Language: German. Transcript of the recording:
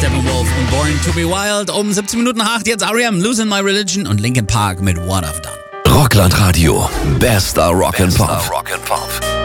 Steppenwolf und Born to be Wild. Um 17 Minuten nach 8 jetzt R.E.M. Losing My Religion und Linkin Park mit What I've Done. Rockland Radio. Bester Rock and Pop.